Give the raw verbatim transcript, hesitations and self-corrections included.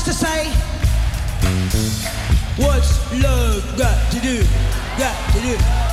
us to say, what's love got to do, got to do?